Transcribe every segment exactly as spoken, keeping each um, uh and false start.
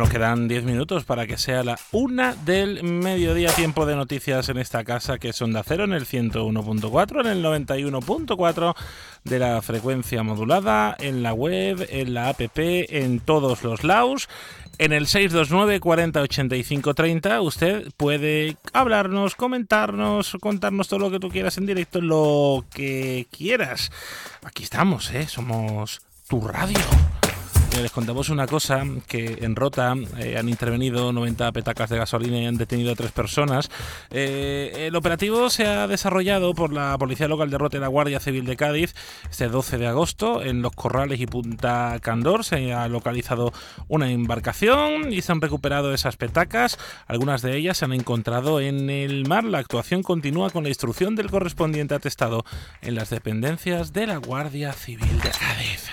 Nos quedan diez minutos para que sea la una del mediodía, tiempo de noticias en esta casa que es Onda Cero en el ciento uno punto cuatro, en el noventa y uno punto cuatro de la frecuencia modulada, en la web, en la app, en todos los lados. En el seis dos nueve, cuarenta, ochenta y cinco, treinta usted puede hablarnos, comentarnos, contarnos todo lo que tú quieras en directo, lo que quieras. Aquí estamos, ¿eh? Somos tu radio. Les contamos una cosa, que en Rota eh, han intervenido noventa petacas de gasolina y han detenido a tres personas. Eh, el operativo se ha desarrollado por la Policía Local de Rota y la Guardia Civil de Cádiz este doce de agosto. En Los Corrales y Punta Candor se ha localizado una embarcación y se han recuperado esas petacas. Algunas de ellas se han encontrado en el mar. La actuación continúa con la instrucción del correspondiente atestado en las dependencias de la Guardia Civil de Cádiz.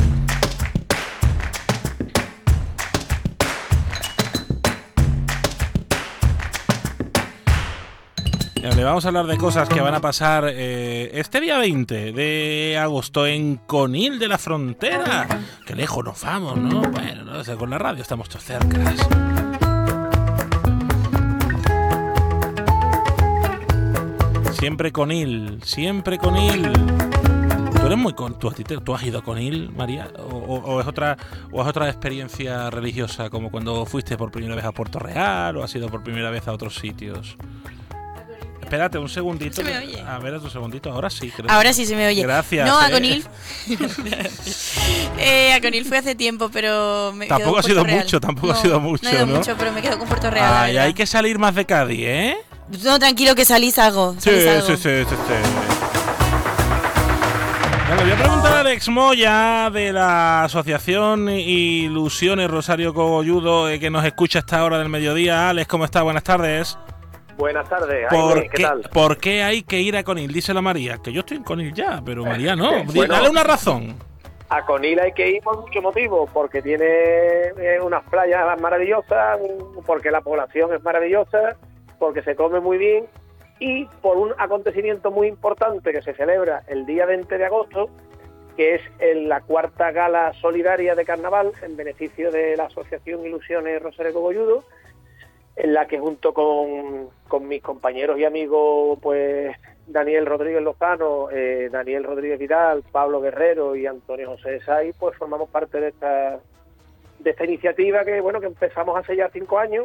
Le vamos a hablar de cosas que van a pasar eh, este día veinte de agosto en Conil de la Frontera. Qué lejos nos vamos, ¿no? Bueno, no sé, con la radio estamos todos cerca. Siempre Conil, siempre Conil. ¿Tú eres muy con, tú, a ti te, ¿Tú has ido a Conil, María? ¿O, o, o es otra o es otra experiencia religiosa, como cuando fuiste por primera vez a Puerto Real o has ido por primera vez a otros sitios? Espérate un segundito. ¿Se me oye? A ver, un segundito. Ahora sí, creo. Ahora sí se me oye. Gracias. No, eh. a Conil. eh, a Conil fue hace tiempo, pero me Tampoco ha sido Real. mucho, tampoco no, ha sido mucho, no ha ido ¿no? mucho, pero me quedo con Puerto Real. Ay, hay que salir más de Cádiz, ¿eh? No, tranquilo, que salís algo. Sí, Salís algo. sí, sí, sí, sí. Bueno, voy a preguntar a Alex Moya de la Asociación Ilusiones Rosario Cogolludo, eh, que nos escucha a esta hora del mediodía. Alex, ¿cómo está? Buenas tardes. Buenas tardes, ¿Por Jaime, ¿qué qué, tal? ¿Por qué hay que ir a Conil? Díselo a María, que yo estoy en Conil ya, pero María no. Bueno, Dale una razón. A Conil hay que ir por muchos motivos, porque tiene eh, unas playas maravillosas, porque la población es maravillosa, porque se come muy bien y por un acontecimiento muy importante que se celebra el día veinte de agosto, que es en la cuarta gala solidaria de carnaval en beneficio de la Asociación Ilusiones Rosario Cogolludo, en la que junto con, con mis compañeros y amigos, pues Daniel Rodríguez Lozano, eh, Daniel Rodríguez Vidal, Pablo Guerrero y Antonio José Saiz, pues formamos parte de esta de esta iniciativa que bueno que empezamos hace ya cinco años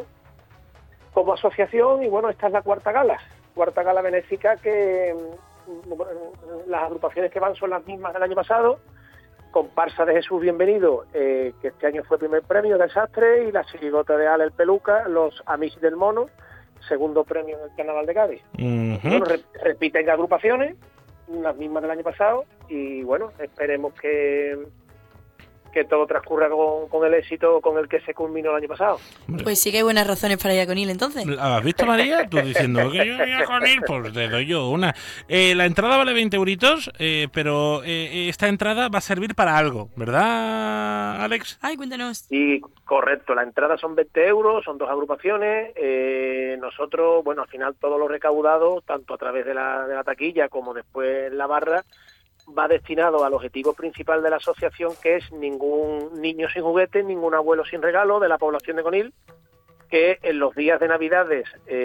como asociación, y bueno, esta es la cuarta gala, cuarta gala benéfica, que bueno, las agrupaciones que van son las mismas del año pasado. Comparsa de Jesús Bienvenido, eh, que este año fue primer premio del Sastre, y la Chirigota de Ale el Peluca, los Amish del Mono, segundo premio en el Carnaval de Cádiz. Uh-huh. Bueno, re- repiten agrupaciones, las mismas del año pasado, y bueno, esperemos que que todo transcurra con, con el éxito con el que se culminó el año pasado. Pues sí que hay buenas razones para ir a Conil, entonces. ¿Has visto, María? Tú diciendo que yo voy a Conil, pues te doy yo una. Eh, la entrada vale veinte euritos, eh, pero eh, esta entrada va a servir para algo, ¿verdad, Alex? Ay, cuéntanos. Y correcto, la entrada son veinte euros, son dos agrupaciones. Eh, nosotros, bueno, al final todo lo recaudado, tanto a través de la, de la taquilla como después en la barra, va destinado al objetivo principal de la asociación, que es ningún niño sin juguete, ningún abuelo sin regalo de la población de Conil, que en los días de Navidades,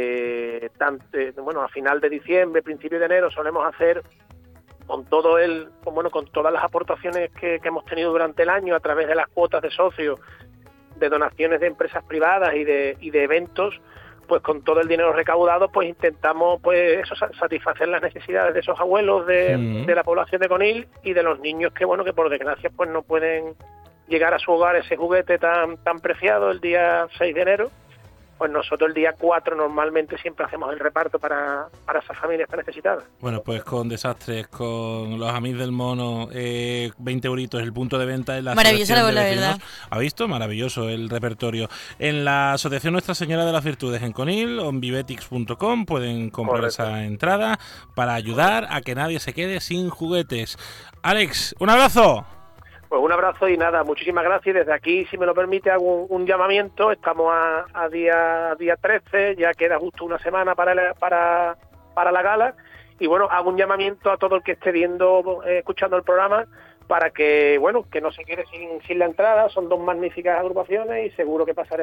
eh, tanto, eh, bueno, a final de diciembre, principio de enero, solemos hacer con todo el, con, bueno, con todas las aportaciones que, que hemos tenido durante el año a través de las cuotas de socios, de donaciones de empresas privadas y de, y de eventos, pues con todo el dinero recaudado, pues intentamos pues eso, satisfacer las necesidades de esos abuelos de, Mm. de la población de Conil y de los niños que, bueno, que por desgracia pues no pueden llegar a su hogar ese juguete tan tan preciado el día seis de enero. Pues nosotros el día cuatro normalmente siempre hacemos el reparto para, para esas familias tan necesitadas. Bueno, pues con Desastres, con los Amish del Mono, eh, veinte euritos el punto de venta en la Maravillosa Asociación la de bola, Vecinos. ¿Ha visto? Maravilloso el repertorio. En la Asociación Nuestra Señora de las Virtudes en Conil, onvivetix punto com, pueden comprar Correcto. esa entrada para ayudar a que nadie se quede sin juguetes. Alex, un abrazo. Pues un abrazo y nada, muchísimas gracias. Desde aquí, si me lo permite, hago un, un llamamiento. Estamos a, a día a día trece, ya queda justo una semana para la, para, para la gala. Y bueno, hago un llamamiento a todo el que esté viendo, eh, escuchando el programa, para que, bueno, que no se quede sin, sin la entrada. Son dos magníficas agrupaciones y seguro que pasaremos